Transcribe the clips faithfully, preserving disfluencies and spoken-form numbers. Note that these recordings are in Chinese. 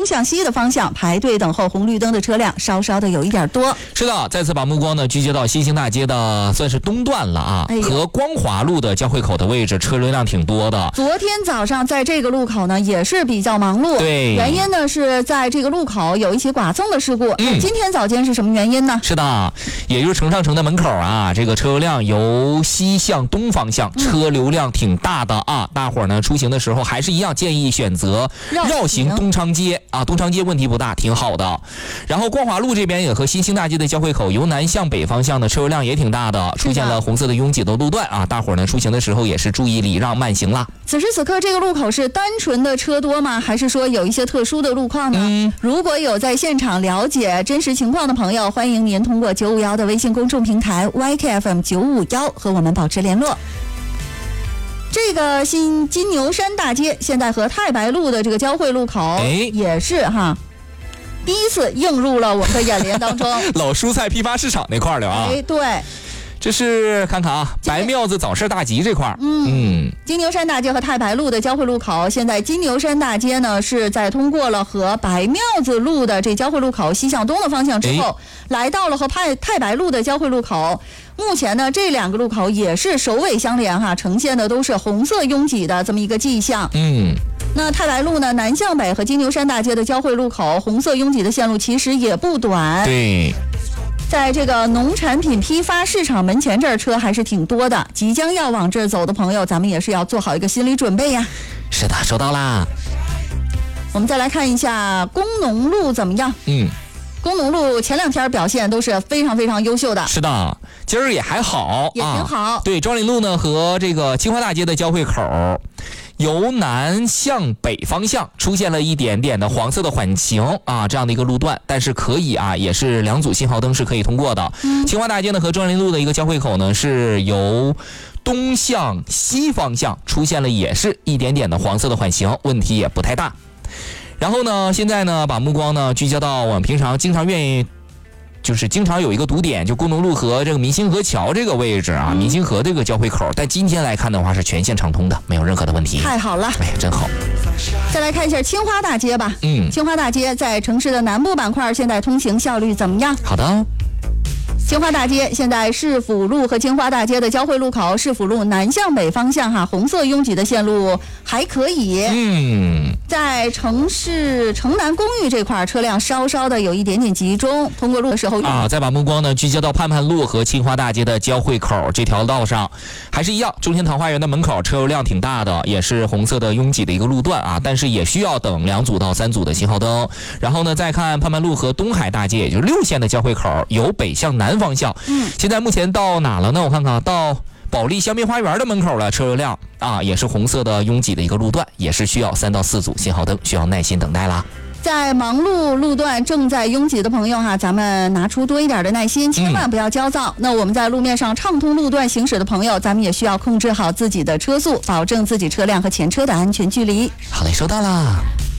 向西的方向排队等候红绿灯的车辆稍稍的有一点多。 是的，再次把目光呢聚焦到新兴大街的算是东段了啊，哎、和光华路的交汇口的位置车流量挺多的。 昨天早上在这个路口呢也是比较忙碌， 对， 原因呢是在这个路口有一起剐蹭的事故。 嗯， 今天早间是什么原因呢？ 是的，也就是城上城的门口啊，这个车流量由西向东方向，车流量挺大的啊。大伙儿呢出行的时候还是一样建议选择绕行东昌街啊，东昌街问题不大，挺好的。然后光华路这边也和新兴大街的交汇口由南向北方向的车流量也挺大的，出现了红色的拥挤的路段啊。大伙儿呢出行的时候也是注意礼让慢行啦。 此时此刻这个路口是单纯的车多吗？还是说有一些特殊的路况呢？嗯，如果有在现场了解真实情况的朋友，欢迎您通过九五一的微信公众平台 Y K F M 九五一和我们保持联络。这个新金牛山大街现在和太白路的这个交汇路口也是哈，第一次映入了我们的眼帘当中。 老蔬菜批发市场那块的啊， 哎，对。 这是看看啊，白庙子早市大集这块， 嗯嗯，金牛山大街和太白路的交汇路口，现在金牛山大街呢是在通过了和白庙子路的这交汇路口西向东的方向之后，来到了和太太白路的交汇路口。目前呢，这两个路口也是首尾相连哈，呈现的都是红色拥挤的这么一个迹象。 嗯。 那太白路呢，南向北和金牛山大街的交汇路口，红色拥挤的线路其实也不短。 对。 在这个农产品批发市场门前这儿车还是挺多的，即将要往这儿走的朋友，咱们也是要做好一个心理准备呀。 是的，收到啦。 我们再来看一下工农路怎么样？ 嗯， 工农路前两天表现都是非常非常优秀的。 是的，今儿也还好， 也挺好。 啊、对，庄林路呢和这个清华大街的交汇口，由南向北方向出现了一点点的黄色的缓行啊，这样的一个路段，但是可以啊，也是两组信号灯是可以通过的。嗯、清华大街呢和庄林路的一个交汇口呢是由东向西方向出现了也是一点点的黄色的缓行，问题也不太大。然后呢，现在呢把目光呢聚焦到我们平常经常愿意。就是经常有一个堵点，就工农路和这个明星河桥这个位置啊，明星河这个交汇口，但今天来看的话是全线畅通的，没有任何的问题。 太好了， 哎呀，真好。 再来看一下清华大街吧。 嗯， 清华大街在城市的南部板块，现在通行效率怎么样？ 好的。 清华大街现在市府路和清华大街的交汇路口，市府路南向北方向哈，红色拥挤的线路还可以。 嗯， 在城市城南公寓这块车辆稍稍的有一点点集中，通过路的时候啊，再把目光呢聚焦到盼盼路和清华大街的交汇口这条道上，还是一样，中心桃花源的门口车流量挺大的，也是红色的拥挤的一个路段啊，但是也需要等两组到三组的信号灯。然后呢，再看盼盼路和东海大街，也就是六线的交汇口，由北向南方向。嗯，现在目前到哪了呢？我看看，到保利香槟花园的门口了，车流量啊也是红色的拥挤的一个路段，也是需要三到四组信号灯，需要耐心等待啦。 在忙碌路段正在拥挤的朋友哈，咱们拿出多一点的耐心，千万不要焦躁。嗯、那我们在路面上畅通路段行驶的朋友，咱们也需要控制好自己的车速，保证自己车辆和前车的安全距离。 好嘞，收到啦。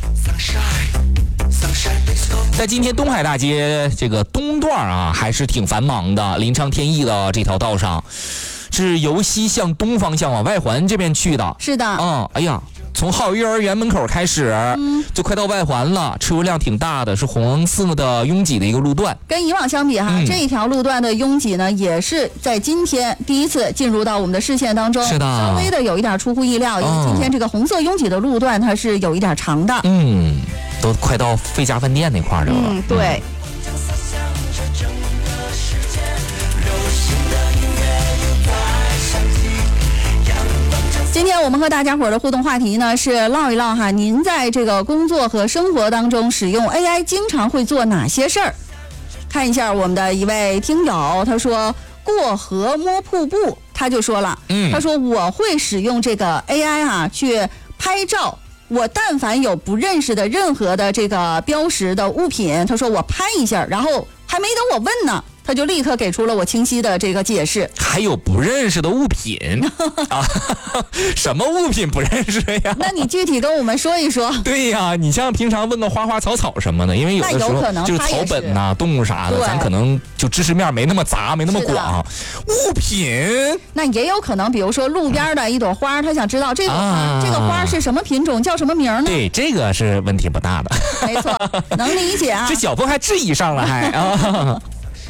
在今天东海大街这个东段啊，还是挺繁忙的。临昌天意的这条道上，是由西向东方向往外环这边去的。 是的。 嗯，哎呀，从浩幼儿园门口开始，嗯，就快到外环了，车流量挺大的，是红色的拥挤的一个路段。 跟以往相比哈，嗯、这一条路段的拥挤呢，也是在今天第一次进入到我们的视线当中。 是的， 稍微的有一点出乎意料，因为今天这个红色拥挤的路段它是有一点长的。 嗯。都快到费家饭店那块儿了。 嗯，对。今天我们和大家伙的互动话题呢是唠一唠哈，您在这个工作和生活当中使用 A I 经常会做哪些事儿？看一下我们的一位听友，他说过河摸瀑布，他就说了，嗯，他说我会使用这个 A I 啊去拍照。我但凡有不认识的任何的这个标识的物品，他说我拍一下，然后还没等我问呢， 他就立刻给出了我清晰的这个解释。 还有不认识的物品啊，什么物品不认识呀？ 那你具体跟我们说一说。 对呀，你像平常问个花花草草什么的，因为有的时候就是草本呐、啊、动物啥的，咱可能就知识面没那么杂，没那么广。物品那也有可能，比如说路边的一朵花，他想知道这朵花、啊、这个花是什么品种，叫什么名呢？ 对，这个是问题不大的。 没错，能理解啊。 这小峰还质疑上了还啊。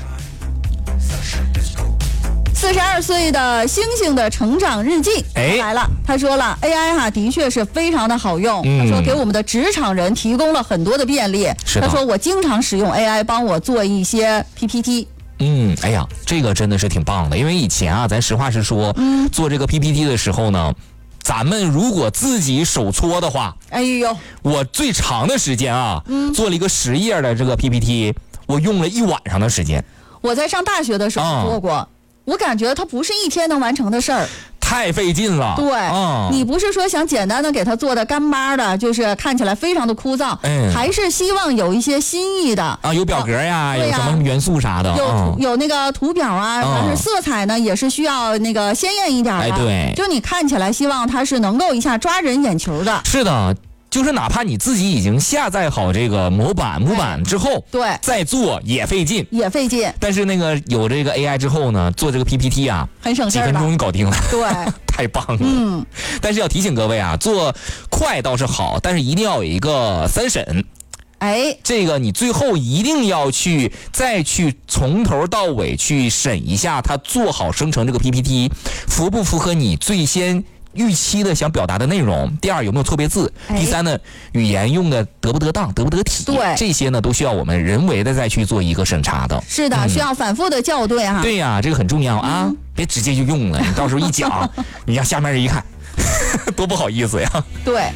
四十二岁的星星的成长日记来了，他说了 A I 哈的确是非常的好用，嗯、他说给我们的职场人提供了很多的便利。他说我经常使用 A I 帮我做一些 P P T。 嗯，哎呀，这个真的是挺棒的，因为以前啊，咱实话实说，嗯、做这个 P P T 的时候呢，咱们如果自己手搓的话， 哎呦， 我最长的时间啊，嗯、做了一个十页的这个 P P T， 我用了一晚上的时间。 我在上大学的时候做过。嗯，我感觉它不是一天能完成的事儿， 太费劲了。 对， 嗯、 你不是说想简单的给它做的干巴的，就是看起来非常的枯燥，嗯、还是希望有一些新意的啊，有表格呀，有什么元素啥的， 有、 嗯、 有那个图表啊，但、嗯、是色彩呢也是需要那个鲜艳一点的。 哎，对， 就你看起来希望它是能够一下抓人眼球的。 是的。就是哪怕你自己已经下载好这个模板模板之后， 对， 再做也费劲， 也费劲。 但是那个有这个 A I 之后呢，做这个 P P T 啊， 很省事儿， 几分钟就搞定了。 对， 太棒了。 嗯， 但是要提醒各位啊，做快倒是好，但是一定要有一个三审。 哎， 这个你最后一定要去再去从头到尾去审一下，它做好生成这个 P P T 符不符合你最先预期的想表达的内容。第二，有没有错别字？第三呢，语言用的得不得当，得不得体？ 对， 这些呢都需要我们人为的再去做一个审查的。 是的，嗯、需要反复的校对哈。 对呀、啊，这个很重要啊，嗯、别直接就用了，你到时候一讲，你让下面人一看，多不好意思呀。 对。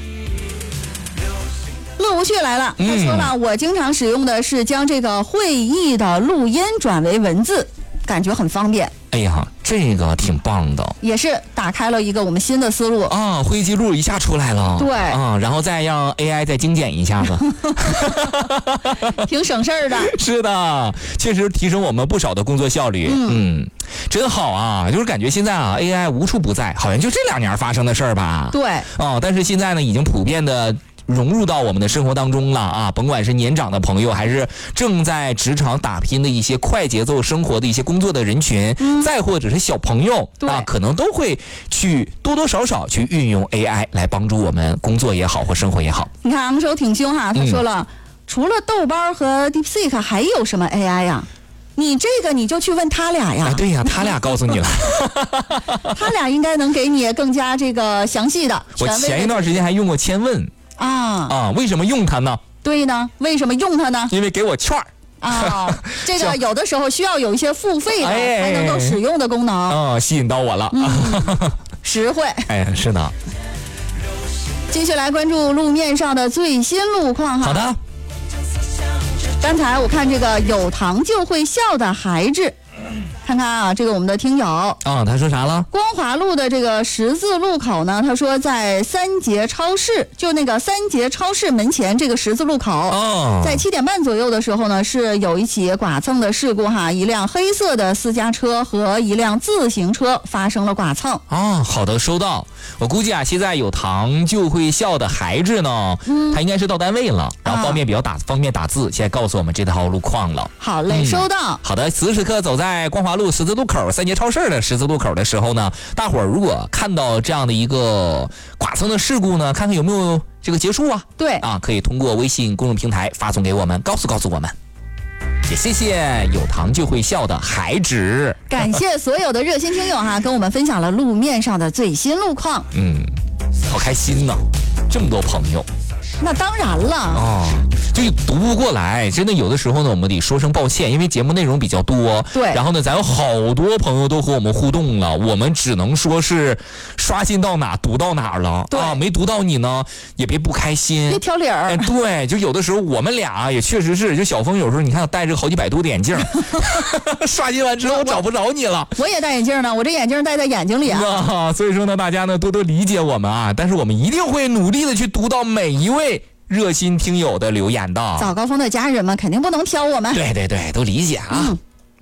乐无趣来了，他说了，嗯、我经常使用的是将这个会议的录音转为文字，感觉很方便。 哎呀，这个挺棒的， 也是打开了一个我们新的思路啊！会议记录一下出来了， 对啊，然后再让 A I 再精简一下子， 挺省事儿的。 是的，确实提升我们不少的工作效率。嗯, 嗯，真好啊！就是感觉现在啊 ，A I 无处不在，好像就这两年发生的事儿吧？ 对， 啊，但是现在呢，已经普遍的融入到我们的生活当中了啊！甭管是年长的朋友，还是正在职场打拼的一些快节奏生活的一些工作的人群，嗯、再或者是小朋友啊，可能都会去多多少少去运用 A I 来帮助我们工作也好或生活也好。 你看昂首挺胸哈，他说了，嗯、除了豆包和 DeepSeek 还有什么 A I 呀？你这个你就去问他俩呀。 哎，对呀，他俩告诉你了。 他俩应该能给你更加这个详细的。 我前一段时间还用过千问。 啊啊！为什么用它呢？ 对呢，为什么用它呢？ 因为给我券儿啊！这个有的时候需要有一些付费的才能够使用的功能。 啊，吸引到我了， 嗯、实惠。 哎，是的。 继续来关注路面上的最新路况哈。 好的。 刚才我看这个有糖就会笑的孩子。看看啊，这个我们的听友啊、 哦，他说啥了？ 光华路的这个十字路口呢，他说在三节超市，就那个三节超市门前这个十字路口， 哦， 在七点半左右的时候呢，是有一起剐蹭的事故哈，一辆黑色的私家车和一辆自行车发生了剐蹭。 哦，好的，收到。我估计啊，现在有糖就会笑的孩子呢，嗯，他应该是到单位了，然后方便比较打、啊、方便打字，现在告诉我们这条路况了。 好嘞，嗯、收到。 好的，此时此刻走在光华路十字路口三节超市的十字路口的时候呢，大伙儿如果看到这样的一个剐蹭的事故呢，看看有没有这个结束啊？ 对啊，可以通过微信公众平台发送给我们，告诉告诉我们。也谢谢有糖就会笑的孩子， 感谢所有的热心听友哈，跟我们分享了路面上的最新路况。 嗯，好开心呐，这么多朋友。 那当然了哦，就读不过来，真的有的时候呢，我们得说声抱歉，因为节目内容比较多。 对， 然后呢，咱有好多朋友都和我们互动了，我们只能说是刷新到哪读到哪了。 对啊，没读到你呢，也别不开心， 别挑理儿。 哎，对，就有的时候我们俩也确实是，就小峰有时候你看戴着好几百度的眼镜，刷新完之后找不着你了。 我也戴眼镜呢，我这眼镜戴在眼睛里啊。 啊，所以说呢，大家呢多多理解我们啊，但是我们一定会努力的去读到每一位热心听友的留言的。 早高峰的家人们肯定不能挑我们。 对对对，都理解啊。嗯，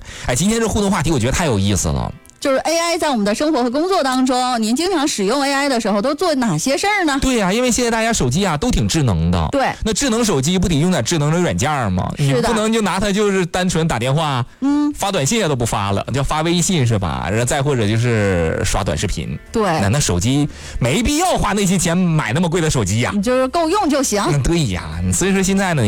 哎，今天这互动话题我觉得太有意思了。 就是 A I 在我们的生活和工作当中，您经常使用 A I 的时候都做哪些事儿呢？ 对呀、啊，因为现在大家手机啊都挺智能的。 对， 那智能手机不得用点智能的软件吗？ 是的， 你不能就拿它就是单纯打电话，嗯，发短信也都不发了，叫发微信是吧？然后再或者就是刷短视频。 对， 那那手机没必要花那些钱买那么贵的手机呀、啊， 你就是够用就行。 对呀，所以说现在呢。